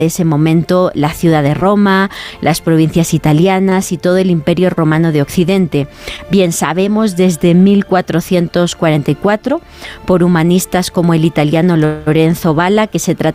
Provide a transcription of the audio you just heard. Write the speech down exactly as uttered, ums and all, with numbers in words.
ese momento la ciudad de Roma, las provincias italianas y todo el Imperio Romano de Occidente. Bien, sabemos desde mil cuatrocientos cuarenta y cuatro, por humanistas como el italiano Lorenzo Valla, que se trata